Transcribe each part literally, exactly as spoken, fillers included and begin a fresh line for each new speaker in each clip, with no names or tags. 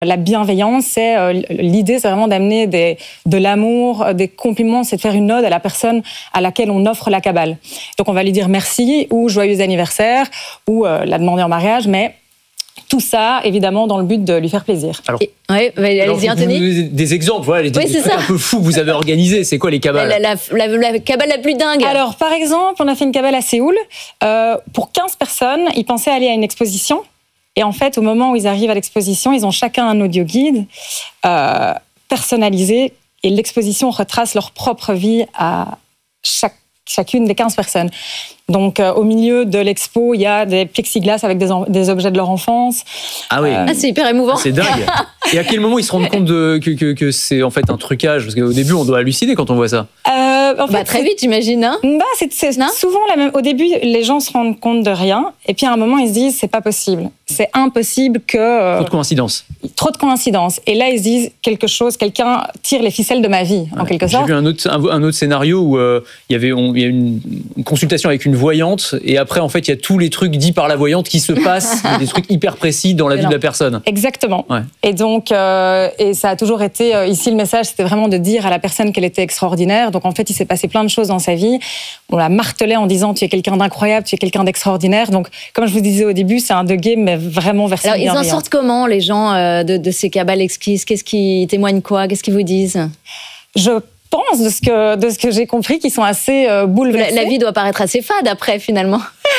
La bienveillance, c'est euh, l'idée, c'est vraiment d'amener des, de l'amour, des compliments, c'est de faire une ode à la personne à laquelle on offre la Kabbale. Donc on va lui dire merci ou joyeux anniversaire ou euh, la demander en mariage, mais tout ça, évidemment, dans le but de lui faire plaisir.
Alors, Et, ouais, bah, allez-y, Anthony.
Des exemples, voilà, les,
oui,
des trucs un peu fous que vous avez organisés. C'est quoi les Kabbales ?
La, la, la, la, la Kabbale la plus dingue.
Alors, par exemple, on a fait une Kabbale à Séoul. Euh, pour quinze personnes, ils pensaient aller à une exposition. Et en fait, au moment où ils arrivent à l'exposition, ils ont chacun un audio guide euh, personnalisé. Et l'exposition retrace leur propre vie à chaque, chacune des quinze personnes. Donc, euh, au milieu de l'expo, il y a des plexiglas avec des, en- des objets de leur enfance.
Ah oui.
Euh, ah, c'est hyper émouvant.
C'est dingue. Et à quel moment ils se rendent compte de, que, que, que c'est en fait un trucage ? Parce qu'au début, on doit halluciner quand on voit ça.
Euh, en fait,
bah, très vite, j'imagine. Hein
bah, c'est, c'est souvent la même. Au début, les gens se rendent compte de rien. Et puis, à un moment, ils se disent, c'est pas possible. C'est impossible que... Euh,
Trop de coïncidences.
Trop de coïncidences. Et là, ils se disent quelque chose, quelqu'un tire les ficelles de ma vie, ouais, en quelque sorte.
J'ai vu un autre, un, un autre scénario où euh, il y avait on, il y a une, une consultation avec une voyante et après, en fait, il y a tous les trucs dits par la voyante qui se passent, des trucs hyper précis dans la vie de la personne.
Exactement.
Ouais.
Et donc, euh, et ça a toujours été, euh, ici, le message, c'était vraiment de dire à la personne qu'elle était extraordinaire. Donc, en fait, il s'est passé plein de choses dans sa vie. On la martelait en disant, tu es quelqu'un d'incroyable, tu es quelqu'un d'extraordinaire. Donc, comme je vous disais au début, c'est un de game, mais vraiment version
Alors, ils en sortent comment, les gens, euh, de, de ces Kabbales exquises ? Qu'est-ce qui témoignent quoi ? Qu'est-ce qu'ils vous disent ?
Je pense, de ce que, de ce que j'ai compris, qu'ils sont assez euh, bouleversés.
La, la vie doit paraître assez fade après, finalement.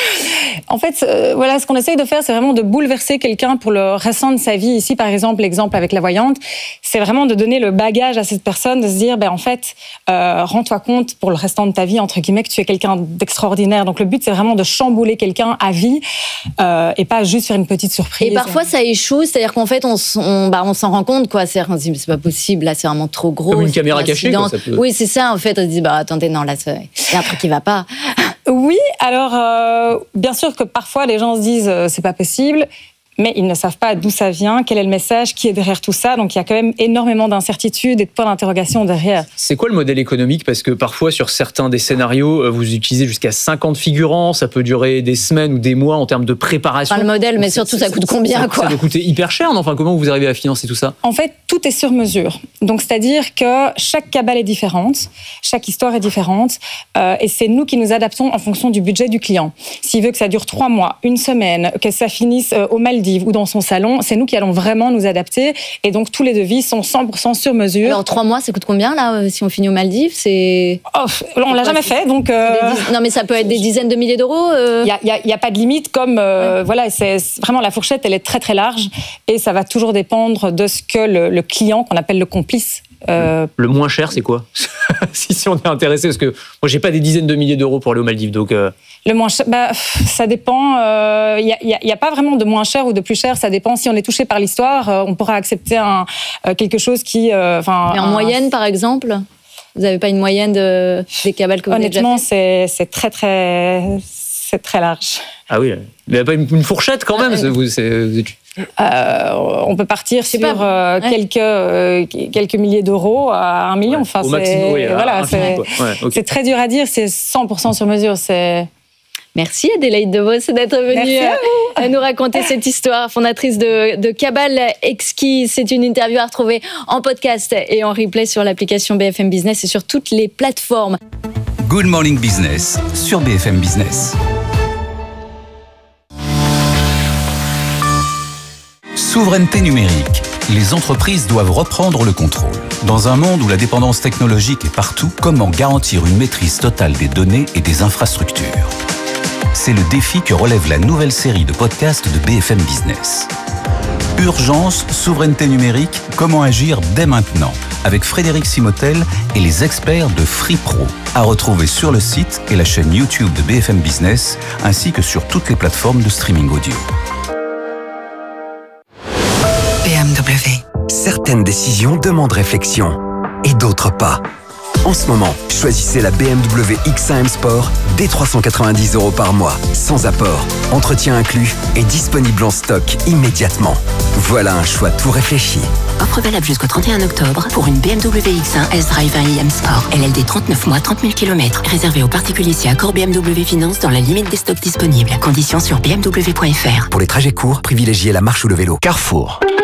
En fait, euh, voilà, ce qu'on essaye de faire, c'est vraiment de bouleverser quelqu'un pour le restant de sa vie. Ici, par exemple, l'exemple avec la voyante, c'est vraiment de donner le bagage à cette personne, de se dire, ben en fait, euh, rends-toi compte pour le restant de ta vie, entre guillemets, que tu es quelqu'un d'extraordinaire. Donc le but, c'est vraiment de chambouler quelqu'un à vie euh, et pas juste faire une petite surprise.
Et parfois, ça échoue, c'est-à-dire qu'en fait, on, on, bah, on s'en rend compte, quoi. C'est, on se dit, c'est pas possible, là, c'est vraiment trop gros.
Comme une caméra cachée, quoi, ça peut...
Oui, c'est ça, en fait. On se dit, bah attendez, non, là, il y a un truc qui va pas.
Oui, alors euh, bien sûr que parfois les gens se disent euh, c'est pas possible, mais ils ne savent pas d'où ça vient, quel est le message, qui est derrière tout ça. Donc il y a quand même énormément d'incertitudes et de points d'interrogation derrière.
C'est quoi le modèle économique ? Parce que parfois sur certains des scénarios, vous utilisez jusqu'à cinquante figurants, ça peut durer des semaines ou des mois en termes de préparation.
Enfin, le modèle, mais surtout ça coûte combien,
ça,
quoi ?
Ça doit coûter hyper cher, non ? Enfin, comment vous arrivez à financer tout ça ?
En fait, tout est sur mesure. Donc c'est-à-dire que chaque Kabbale est différente, chaque histoire est différente, euh, et c'est nous qui nous adaptons en fonction du budget du client. S'il veut que ça dure trois mois, une semaine, que ça finisse euh, aux Maldives ou dans son salon, c'est nous qui allons vraiment nous adapter. Et donc, tous les devis sont cent pour cent sur mesure.
Alors, trois mois, ça coûte combien, là, si on finit aux Maldives ? C'est...
Oh, on l'a jamais fait, donc... Euh...
Non, mais ça peut être des dizaines de milliers d'euros euh...
Il n'y a, a, a pas de limite, comme... Euh, ouais. Voilà, c'est, c'est vraiment, la fourchette, elle est très, très large. Et ça va toujours dépendre de ce que le, le client, qu'on appelle le complice...
Euh... Le moins cher, c'est quoi ? si, si on est intéressé, parce que moi, j'ai pas des dizaines de milliers d'euros pour aller aux Maldives, donc... Euh...
Le moins cher, bah, ça dépend. Il euh, n'y a, a, a pas vraiment de moins cher ou de plus cher. Ça dépend. Si on est touché par l'histoire, euh, on pourra accepter un, euh, quelque chose qui. Euh,
Mais en
un,
moyenne, par exemple, vous n'avez pas une moyenne de, des Kabbales que vous avez déjà fait ?
Honnêtement, c'est, c'est très très c'est très large.
Ah oui, il n'y a pas une, une fourchette quand même. Vous, c'est, vous êtes...
Euh, on peut partir sur
pas,
euh,
ouais.
quelques, euh, quelques milliers d'euros à un million.
Ouais,
enfin,
au
c'est,
maximum, oui,
voilà, c'est,
ouais, okay.
c'est très dur à dire. C'est cent pour cent sur mesure. C'est...
Merci Adélaïde Devos d'être venue à nous raconter cette histoire, fondatrice de, de Kabbale Exquise. C'est une interview à retrouver en podcast et en replay sur l'application B F M Business et sur toutes les plateformes.
Good Morning Business sur B F M Business. Souveraineté numérique. Les entreprises doivent reprendre le contrôle. Dans un monde où la dépendance technologique est partout, comment garantir une maîtrise totale des données et des infrastructures ? C'est le défi que relève la nouvelle série de podcasts de B F M Business. Urgence, souveraineté numérique, comment agir dès maintenant ? Avec Frédéric Simotel et les experts de FreePro. À retrouver sur le site et la chaîne YouTube de B F M Business, ainsi que sur toutes les plateformes de streaming audio.
B M W. Certaines décisions demandent réflexion et d'autres pas. En ce moment, choisissez la B M W X un M Sport dès trois cent quatre-vingt-dix euros par mois, sans apport, entretien inclus et disponible en stock immédiatement. Voilà un choix tout réfléchi.
Offre valable jusqu'au trente et un octobre pour une B M W X un S-Drive un i M Sport. L L D trente-neuf mois, trente mille kilomètres. Réservé aux particuliers si accord B M W Finance dans la limite des stocks disponibles. Conditions sur b m w point f r.
Pour les trajets courts, privilégiez la marche ou le vélo.
Carrefour.